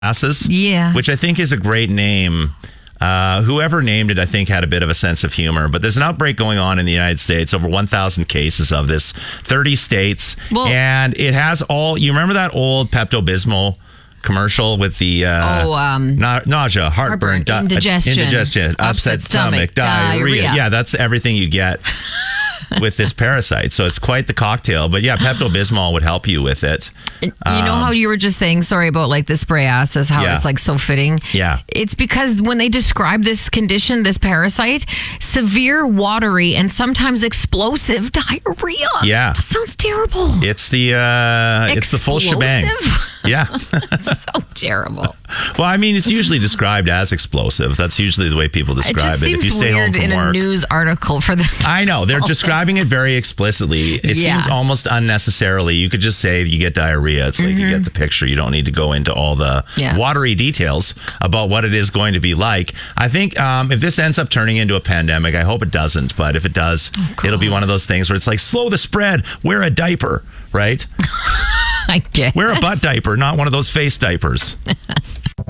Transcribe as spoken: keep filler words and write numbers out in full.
asses. Yeah. Which I think is a great name. Uh, whoever named it, I think, had a bit of a sense of humor. But there's an outbreak going on in the United States, over one thousand cases of this, thirty states. Well, and it has all, you remember that old Pepto-Bismol commercial with the uh, oh, um, na- nausea, heartburn, heartburn, di- indigestion, indigestion, upset, upset stomach, stomach, diarrhea. diarrhea. Yeah, that's everything you get with this parasite. So it's quite the cocktail. But yeah, Pepto-Bismol would help you with it. You know how you were just saying, sorry about like the spray asses, how Yeah. it's like so fitting? Yeah. It's because when they describe this condition, this parasite, severe, watery, and sometimes explosive diarrhea. Yeah. That sounds terrible. It's the uh, it's the full shebang. Explosive? Yeah. So terrible. Well, I mean, it's usually described as explosive. That's usually the way people It describe just it. seems If you stay home weird from in work. a news article for them. I know. They're describing it very explicitly. It Yeah. seems almost unnecessarily. You could just say you get diarrhea. It's like you get the picture. You don't need to go into all the Yeah. watery details about what it is going to be like. I think um, if this ends up turning into a pandemic, I hope it doesn't. But if it does, it'll be one of those things where it's like, slow the spread. Wear a diaper, right? I guess. Wear a butt diaper, not one of those face diapers.